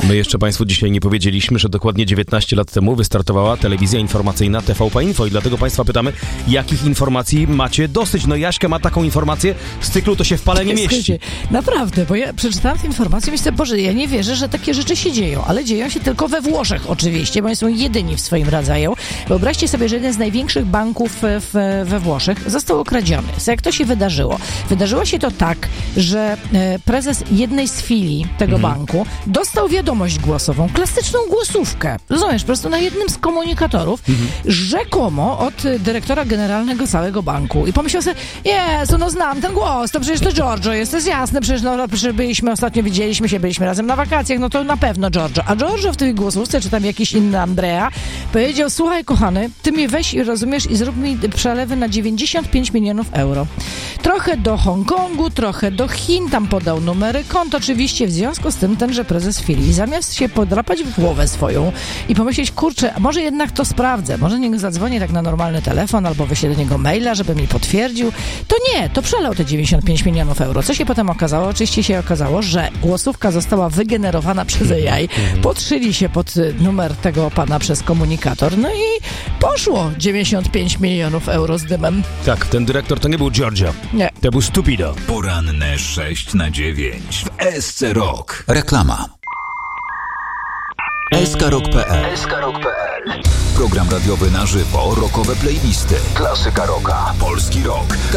My jeszcze Państwu dzisiaj nie powiedzieliśmy, że dokładnie 19 lat temu wystartowała telewizja informacyjna TVP Info i dlatego Państwa pytamy, jakich informacji macie dosyć. No Jaśka ma taką informację z cyklu To się w pale nie mieści. Naprawdę, bo ja przeczytałam tę informację i myślę, Boże, ja nie wierzę, że takie rzeczy się dzieją, ale dzieją się tylko we Włoszech oczywiście, bo oni są jedyni w swoim rodzaju. Wyobraźcie sobie, że jeden z największych banków we Włoszech został okradziony. Jak to się wydarzyło? Wydarzyło się to tak, że prezes jednej z filii tego banku dostał wiadomość głosową, klasyczną głosówkę. Rozumiesz, po prostu na jednym z komunikatorów, rzekomo od dyrektora generalnego całego banku. I pomyślał sobie, Jezu, no znam ten głos, to przecież to Giorgio jest, to jest jasne, przecież byliśmy, ostatnio widzieliśmy się, byliśmy razem na wakacjach, no to na pewno Giorgio. A Giorgio w tej głosówce, czy tam jakiś inny Andrea, powiedział, słuchaj kochany, ty mnie weź i rozumiesz i zrób mi przelewy na 95 milionów euro. Trochę do Hongkongu, trochę do Chin, tam podał numery kont. Oczywiście w związku z tym tenże prezes filii, zamiast się podrapać w głowę swoją i pomyśleć, kurczę, może jednak to sprawdzę, może niech zadzwonię tak na normalny telefon albo wyślę do niego maila, żeby mi potwierdził, to nie, to przelał te 95 milionów euro. Co się potem okazało? Oczywiście się okazało, że głosówka została wygenerowana przez AI, podszyli się pod numer tego pana przez komunikator, no i poszło 95 milionów euro z dymem. Tak, ten dyrektor to nie był Giorgio. Nie. To był Stupido. Poranne 6-9 w SC Rock. Reklama. SKRock.pl. Program radiowy na żywo, rockowe playlisty, klasyka rocka, polski rock,